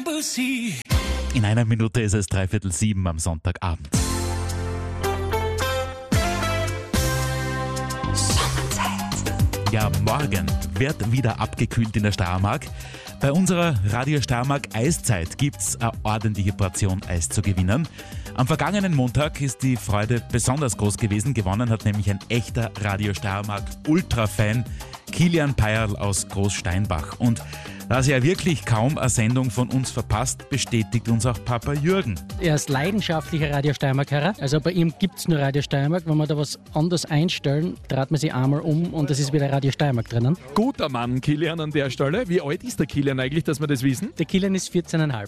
In einer Minute ist es 6:45 am Sonntagabend. Ja, morgen wird wieder abgekühlt in der Steiermark. Bei unserer Radio Steiermark Eiszeit gibt's eine ordentliche Portion Eis zu gewinnen. Am vergangenen Montag ist die Freude besonders groß gewesen. Gewonnen hat nämlich ein echter Radio Steiermark Ultra-Fan, Kilian Peierl aus Großsteinbach. Und dass er wirklich kaum eine Sendung von uns verpasst, bestätigt uns auch Papa Jürgen. Er ist leidenschaftlicher Radio Steiermark-Hörer. Also bei ihm gibt es nur Radio Steiermark. Wenn wir da was anderes einstellen, dreht man sich einmal um und es ist wieder Radio Steiermark drinnen. Guter Mann, Kilian, an der Stelle. Wie alt ist der Kilian eigentlich, dass wir das wissen? Der Kilian ist 14,5.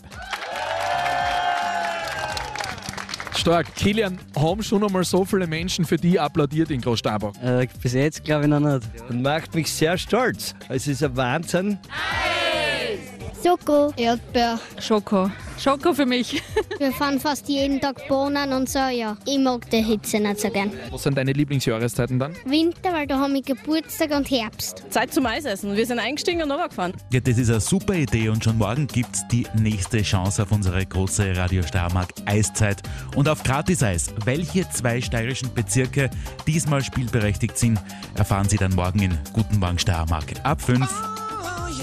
Stark. Kilian, haben schon einmal so viele Menschen für dich applaudiert in Großsteinbach? Bis jetzt glaube ich noch nicht. Und macht mich sehr stolz. Es ist ein Wahnsinn. Schoko. Erdbeer. Schoko. Schoko für mich. Wir fahren fast jeden Tag Bohnen und so, ja. Ich mag die Hitze nicht so gern. Was sind deine Lieblingsjahreszeiten dann? Winter, weil da haben wir Geburtstag und Herbst. Zeit zum Eisessen. Wir sind eingestiegen und runtergefahren. Ja, das ist eine super Idee und schon morgen gibt's die nächste Chance auf unsere große Radio Steiermark Eiszeit und auf Gratis-Eis. Welche 2 steirischen Bezirke diesmal spielberechtigt sind, erfahren Sie dann morgen in Guten Morgen Steiermark ab 5.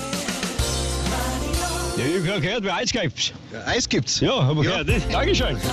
Ja, ich habe gehört, wie Eis gibt's. Eis gibt's. Ja, habe ich gehört. Dankeschön.